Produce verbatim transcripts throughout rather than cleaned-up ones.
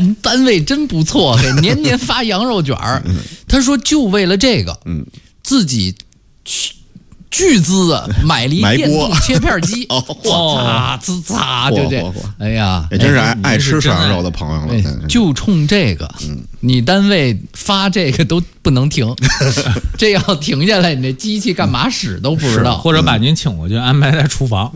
咱单位真不错，给年年发羊肉卷儿。他说就为了这个，嗯，自己巨资啊买了一电动切片机， 哦， 呲呲呲，就这，哎呀， 也真是爱爱吃涮羊肉的朋友了。 就冲这个，你单位发这个都不能停，这要停下来，你这机器干嘛使都不知道。 或者把您请过去安排在厨房。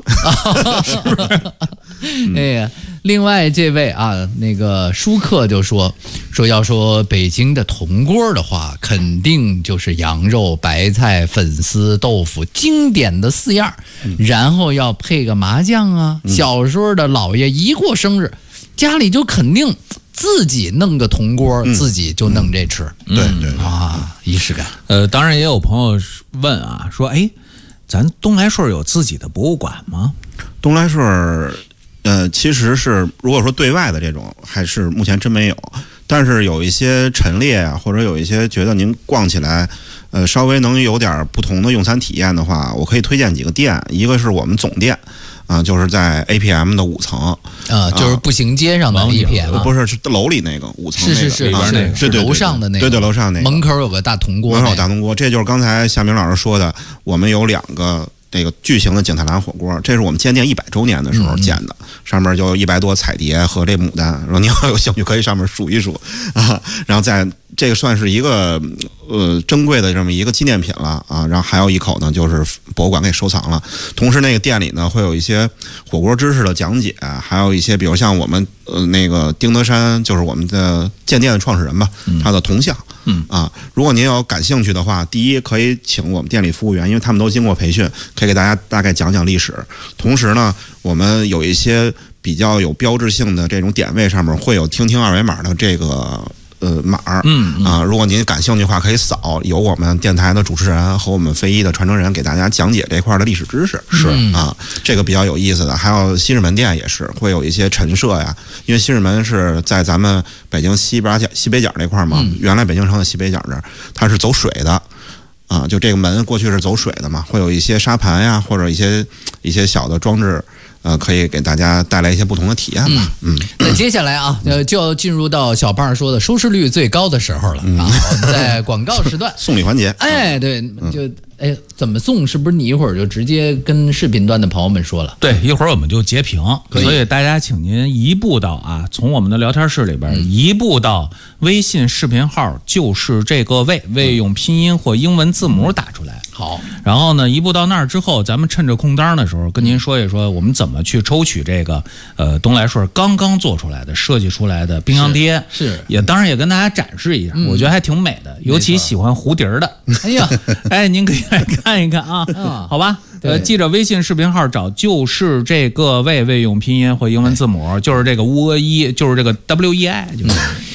哎呀，另外这位啊，那个舒克就说说要说北京的铜锅的话，肯定就是羊肉、白菜、粉丝、豆腐，经典的四样，嗯、然后要配个麻酱啊。嗯、小时候的姥爷一过生日，家里就肯定自己弄个铜锅，嗯、自己就弄这吃。 嗯、对对啊，仪式感。 呃，当然也有朋友问啊，说哎，咱东来顺有自己的博物馆吗？ 东来顺。呃，其实是如果说对外的这种，还是目前真没有。但是有一些陈列啊，或者有一些觉得您逛起来，呃，稍微能有点不同的用餐体验的话，我可以推荐几个店。一个是我们总店，啊、呃，就是在 A P M 的五层， 啊，就是步行街上的 A P M，、 啊、不是是楼里那个五层、那个， 是是是， 啊、 是是对对楼上的那个， 对对楼上那个， 门口有个大铜锅， 门口有大铜锅，这就是刚才夏明老师说的，我们有两个。这个巨型的景泰蓝火锅，这是我们建店一百周年的时候建的，嗯、上面就一百多彩蝶和这牡丹。然后您要有兴趣，可以上面数一数啊。然后在这个算是一个呃珍贵的这么一个纪念品了啊。然后还有一口呢，就是博物馆给收藏了。同时，那个店里呢会有一些火锅知识的讲解，还有一些比如像我们呃那个丁德山，就是我们的建店的创始人吧，他的铜像。嗯啊，如果您要感兴趣的话，第一可以请我们店里服务员，因为他们都经过培训，可以给大家大概讲讲历史。同时呢，我们有一些比较有标志性的这种点位上面会有听听二维码的这个呃码儿，嗯啊，如果您感兴趣的话，可以扫，有我们电台的主持人和我们非遗的传承人给大家讲解这块的历史知识。是啊，这个比较有意思的。还有西直门店也是会有一些陈设呀，因为西直门是在咱们北京西边角西北角这块嘛，嗯、原来北京城的西北角这儿，它是走水的。啊，就这个门过去是走水的嘛，会有一些沙盘呀，或者一些一些小的装置，呃，可以给大家带来一些不同的体验吧。嗯，嗯那接下来啊，呃，就要进入到小胖说的收视率最高的时候了、嗯、啊，我们在广告时段送礼环节。 哎，对，就哎怎么送？是不是你一会儿就直接跟视频端的朋友们说了？ 对，一会儿我们就截屏，所以大家请您移步到啊，从我们的聊天室里边、嗯、移步到微信视频号，就是这个位，位用拼音或英文字母打出来。 好， 然后呢，移步到那儿之后，咱们趁着空档的时候，跟您说一说我们怎么去抽取这个呃东来顺刚刚做出来的、设计出来的冰箱贴， 是，是也当然也跟大家展示一下，嗯、我觉得还挺美的，尤其喜欢蝴蝶的。 哎呀， 哎，您可以来看一看啊，嗯、好吧？呃，记着微信视频号找，就是这个位，位用拼音或英文字母，就是这个 W E I，就是这个 W E I，就是。